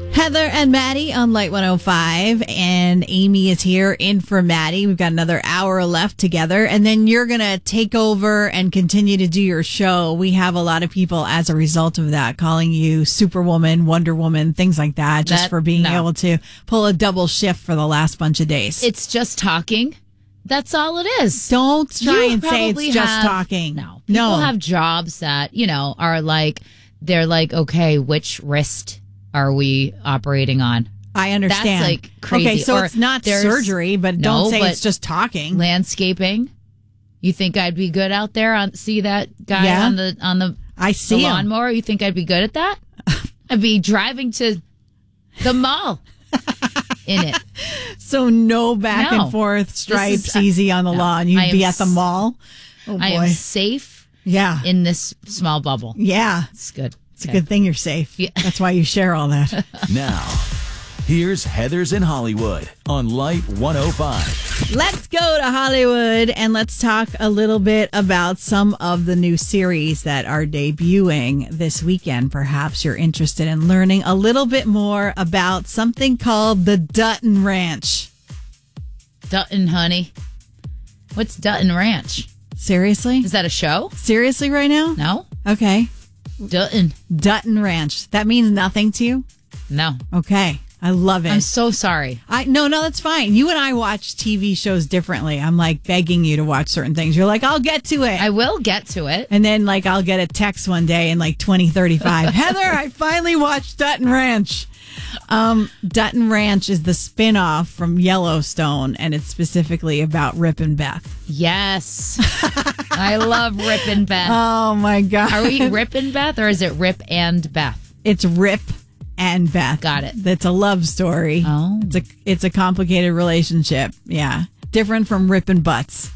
Heather and Maddie on Light 105, and Amy is here in for Maddie. We've got another hour left together, and then you're going to take over and continue to do your show. We have a lot of people as a result of that calling you Superwoman, Wonder Woman, things like that, just for being able to pull a double shift for the last bunch of days. It's just talking. That's all it is. Don't try and say it's just talking. No. People have jobs that, are like, they're like, okay, which wrist are we operating on? I understand. That's like crazy. Okay, so it's not surgery, but don't say it's just talking. Landscaping. You think I'd be good out there? See that guy on the I see the lawnmower? You think I'd be good at that? I'd be driving to the mall in it. So no back and forth stripes easy on the lawn. You'd be at the mall. Oh boy. I am safe. Yeah. In this small bubble. Yeah. It's good. It's a good thing you're safe. Yeah. That's why you share all that. Now, here's Heather's in Hollywood on Light 105. Let's go to Hollywood and let's talk a little bit about some of the new series that are debuting this weekend. Perhaps you're interested in learning a little bit more about something called the Dutton Ranch. Dutton, honey. What's Dutton Ranch? Seriously? Is that a show? Seriously right now? No. Okay. Dutton Ranch. That means nothing to you? No. Okay. I love it. I'm so sorry. No, that's fine. You and I watch TV shows differently. I'm like begging you to watch certain things. You're like, I'll get to it. I will get to it. And then like I'll get a text one day in like 2035. Heather, I finally watched Dutton Ranch. Dutton Ranch is the spinoff from Yellowstone, and it's specifically about Rip and Beth. Yes. I love Rip and Beth. Oh my God. Are we Rip and Beth, or is it Rip and Beth? It's Rip and Beth. Got it. That's a love story. Oh. It's a complicated relationship. Yeah. Different from Rip and Butts.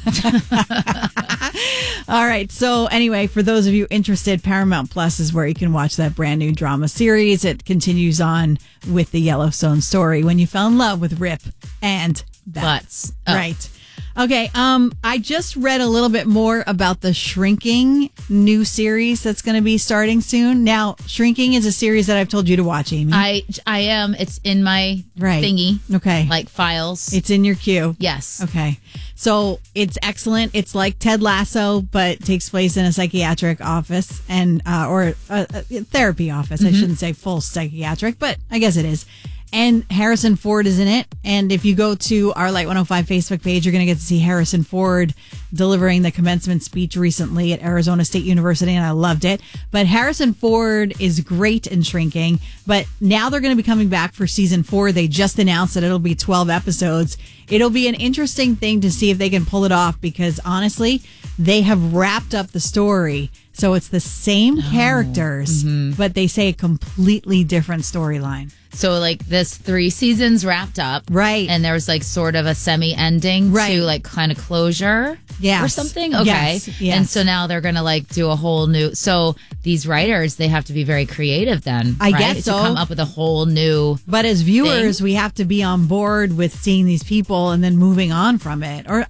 All right. So anyway, for those of you interested, Paramount Plus is where you can watch that brand new drama series. It continues on with the Yellowstone story when you fell in love with Rip and Beth. Butts. Oh. Right. Okay. I just read a little bit more about the Shrinking new series that's going to be starting soon. Now, Shrinking is a series that I've told you to watch, Amy. I am. It's in my thingy. Okay. Like files. It's in your queue. Yes. Okay. So it's excellent. It's like Ted Lasso, but takes place in a psychiatric office or a therapy office. Mm-hmm. I shouldn't say full psychiatric, but I guess it is. And Harrison Ford is in it. And if you go to our Light 105 Facebook page, you're going to get to see Harrison Ford delivering the commencement speech recently at Arizona State University, and I loved it. But Harrison Ford is great in Shrinking. But now they're going to be coming back for season 4. They just announced that it'll be 12 episodes. It'll be an interesting thing to see if they can pull it off, because honestly, they have wrapped up the story. So it's the same characters, but they say a completely different storyline. So like this 3 seasons wrapped up. Right. And there was like sort of a semi-ending to like kind of closure or something. Okay. Yes. And so now they're going to like do a whole new. So these writers, they have to be very creative then. I guess so. To come up with a whole new. But as viewers, we have to be on board with seeing these people and then moving on from it. Or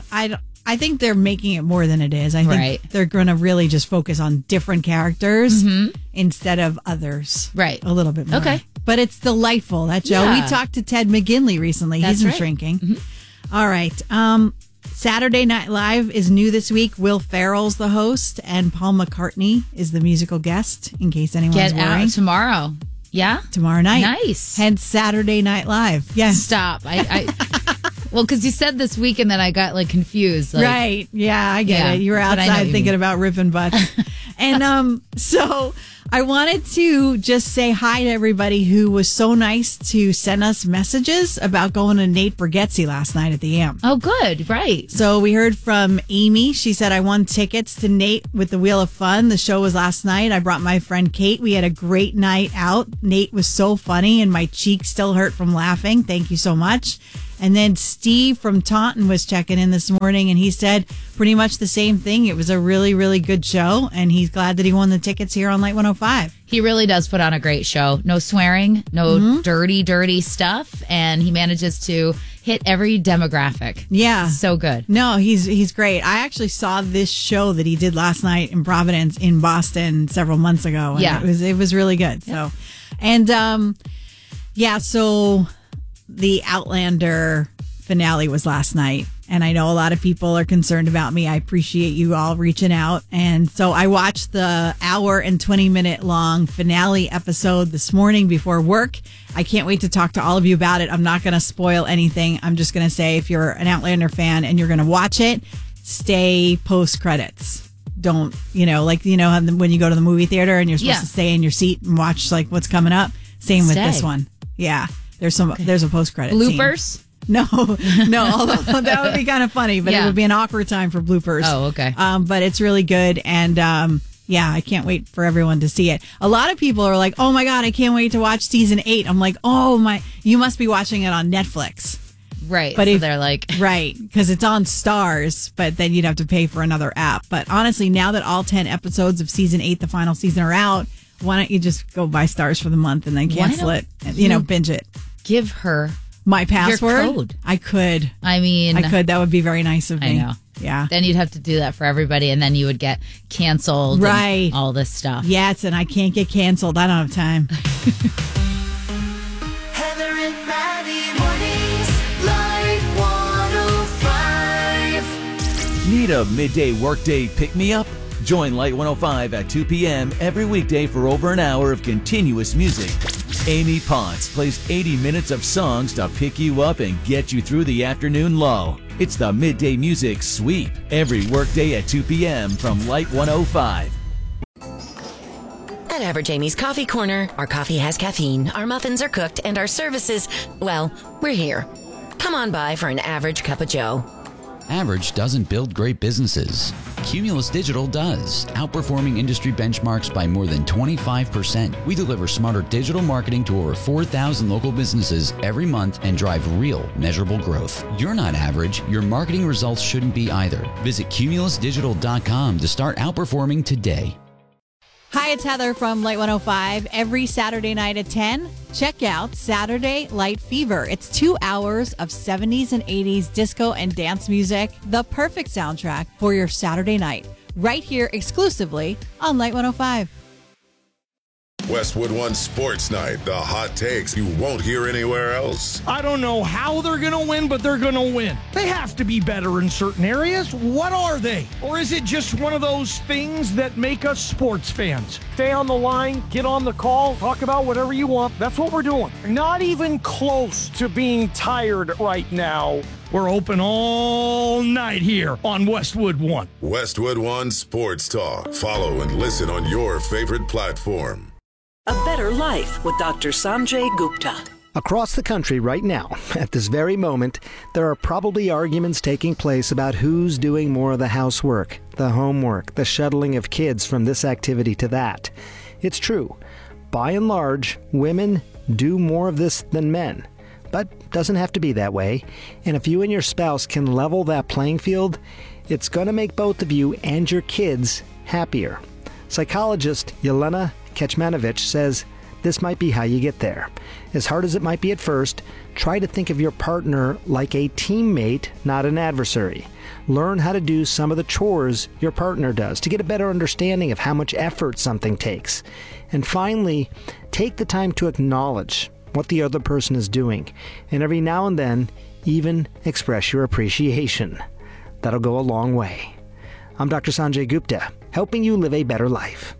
I think they're making it more than it is. I think they're going to really just focus on different characters instead of others. Right. A little bit more. Okay. But it's delightful, that show. Yeah. We talked to Ted McGinley recently. That's He's in right. Shrinking. Mm-hmm. All right. Saturday Night Live is new this week. Will Ferrell's the host, and Paul McCartney is the musical guest, in case anyone's Get worrying. out tomorrow. Yeah? Tomorrow night. Nice. Hence Saturday Night Live. Yes. Stop. Well, because you said this week and then I got like confused. Like, right. Yeah, I get it. You were but I know outside you thinking mean. about ripping butts. And so I wanted to just say hi to everybody who was so nice to send us messages about going to Nate Bargatze last night at the Amp. Oh, good. Right. So we heard from Amy. She said, I won tickets to Nate with the Wheel of Fun. The show was last night. I brought my friend Kate. We had a great night out. Nate was so funny and my cheeks still hurt from laughing. Thank you so much. And then Steve from Taunton was checking in this morning, and he said pretty much the same thing. It was a really, really good show, and he's glad that he won the tickets here on Light 105. He really does put on a great show. No swearing, no dirty stuff, and he manages to hit every demographic. Yeah. So good. No, he's great. I actually saw this show that he did last night in Providence in Boston several months ago. And it was really good. Yeah. So, and Yeah, so the Outlander finale was last night, and I know a lot of people are concerned about me. I appreciate you all reaching out. And so I watched the hour and 20-minute long finale episode this morning before work. I can't wait to talk to all of you about it. I'm not going to spoil anything. I'm just going to say, if you're an Outlander fan and you're going to watch it, stay post credits. Don't, when you go to the movie theater and you're supposed to stay in your seat and watch like what's coming up. Same with this one. Yeah. There's a post credit bloopers. Scene. No, although that would be kind of funny, but it would be an awkward time for bloopers. Oh, okay. But it's really good. And, I can't wait for everyone to see it. A lot of people are like, oh my God, I can't wait to watch season 8. I'm like, you must be watching it on Netflix. Right. But so they're like, right. Because it's on Stars, but then you'd have to pay for another app. But honestly, now that all 10 episodes of season 8, the final season, are out, why don't you just go buy Stars for the month and then cancel it and, binge it? Give her my password? Your code. I could. I could. That would be very nice of me. I know. Yeah. Then you'd have to do that for everybody, and then you would get canceled. Right. And all this stuff. Yes, and I can't get canceled. I don't have time. Heather and Maddie mornings, Light 105. Need a midday workday pick-me-up? Join Light 105 at 2 p.m. every weekday for over an hour of continuous music. Amy Potts plays 80 minutes of songs to pick you up and get you through the afternoon lull. It's the Midday Music Sweep every workday at 2 p.m. from Light 105. At Average Amy's Coffee Corner, our coffee has caffeine, our muffins are cooked, and our services, well, we're here. Come on by for an average cup of joe. Average doesn't build great businesses. Cumulus Digital does, outperforming industry benchmarks by more than 25%. We deliver smarter digital marketing to over 4,000 local businesses every month and drive real, measurable growth. You're not average. Your marketing results shouldn't be either. Visit cumulusdigital.com to start outperforming today. Hi, it's Heather from Light 105. Every Saturday night at 10, check out Saturday Light Fever. It's 2 hours of 70s and 80s disco and dance music, the perfect soundtrack for your Saturday night, right here exclusively on Light 105. Westwood One Sports Night, the hot takes you won't hear anywhere else. I don't know how they're going to win, but they're going to win. They have to be better in certain areas. What are they? Or is it just one of those things that make us sports fans? Stay on the line, get on the call, talk about whatever you want. That's what we're doing. Not even close to being tired right now. We're open all night here on Westwood One. Westwood One Sports Talk. Follow and listen on your favorite platform. A Better Life with Dr. Sanjay Gupta. Across the country right now, at this very moment, there are probably arguments taking place about who's doing more of the housework, the homework, the shuttling of kids from this activity to that. It's true. By and large, women do more of this than men. But it doesn't have to be that way. And if you and your spouse can level that playing field, it's going to make both of you and your kids happier. Psychologist Yelena Kecmanovic says this might be how you get there. As hard as it might be at first, try to think of your partner like a teammate, not an adversary. Learn how to do some of the chores your partner does to get a better understanding of how much effort something takes. And finally, take the time to acknowledge what the other person is doing, and every now and then, even express your appreciation. That'll go a long way. I'm Dr. Sanjay Gupta, helping you live a better life.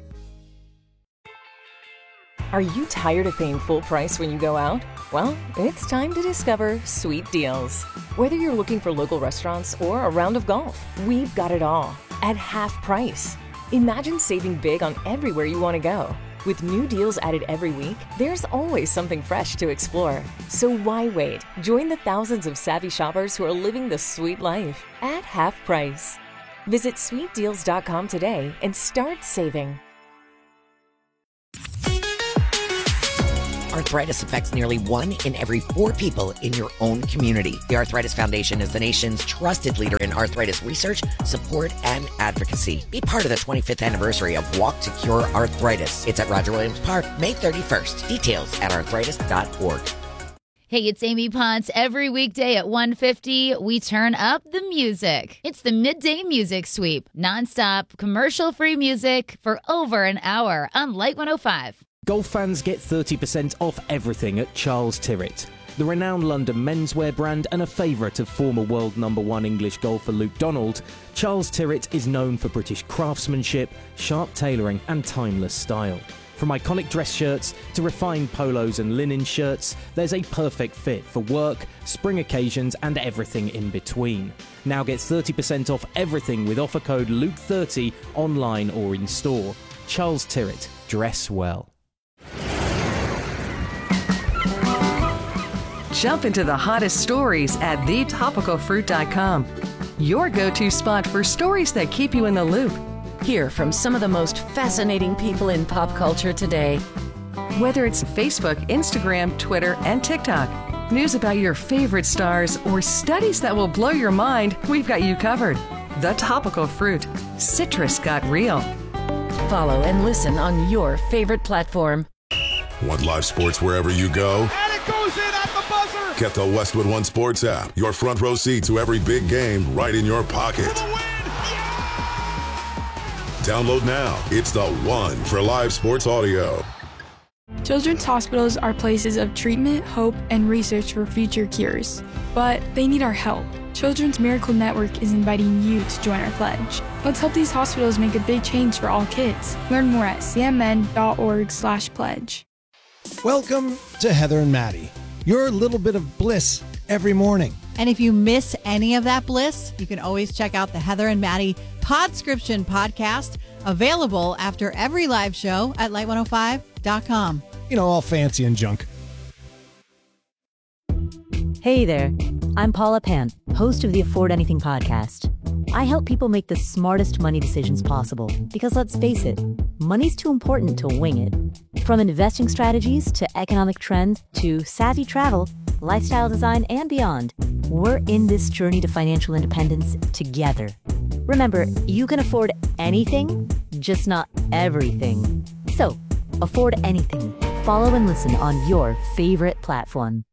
Are you tired of paying full price when you go out? Well, it's time to discover Sweet Deals. Whether you're looking for local restaurants or a round of golf, we've got it all at half price. Imagine saving big on everywhere you want to go. With new deals added every week, there's always something fresh to explore. So why wait? Join the thousands of savvy shoppers who are living the sweet life at half price. Visit sweetdeals.com today and start saving. Arthritis affects nearly 1 in every 4 people in your own community. The Arthritis Foundation is the nation's trusted leader in arthritis research, support, and advocacy. Be part of the 25th anniversary of Walk to Cure Arthritis. It's at Roger Williams Park, May 31st. Details at arthritis.org. Hey, it's Amy Potts. Every weekday at 1:50, we turn up the music. It's the Midday Music Sweep. Nonstop, commercial-free music for over an hour on Light 105. Golf fans get 30% off everything at Charles Tyrwhitt. The renowned London menswear brand and a favourite of former world #1 English golfer Luke Donald, Charles Tyrwhitt is known for British craftsmanship, sharp tailoring and timeless style. From iconic dress shirts to refined polos and linen shirts, there's a perfect fit for work, spring occasions and everything in between. Now get 30% off everything with offer code LUKE30 online or in store. Charles Tyrwhitt, dress well. Jump into the hottest stories at thetopicalfruit.com. Your go-to spot for stories that keep you in the loop. Hear from some of the most fascinating people in pop culture today. Whether it's Facebook, Instagram, Twitter, and TikTok, news about your favorite stars, or studies that will blow your mind, we've got you covered. The Topical Fruit. Citrus got real. Follow and listen on your favorite platform. Want live sports wherever you go? And it goes in at the buzzer! Get the Westwood One Sports app. Your front row seat to every big game right in your pocket. Download now. It's the one for live sports audio. Children's hospitals are places of treatment, hope, and research for future cures. But they need our help. Children's Miracle Network is inviting you to join our pledge. Let's help these hospitals make a big change for all kids. Learn more at cmn.org/pledge. Welcome to Heather and Maddie, your little bit of bliss every morning. And if you miss any of that bliss, you can always check out the Heather and Maddie Podscription podcast, available after every live show at light105.com. You know, all fancy and junk. Hey there, I'm Paula Pant, host of the Afford Anything podcast. I help people make the smartest money decisions possible because, let's face it, money's too important to wing it. From investing strategies to economic trends to savvy travel, lifestyle design, and beyond, we're in this journey to financial independence together. Remember, you can afford anything, just not everything. So, afford anything. Follow and listen on your favorite platform.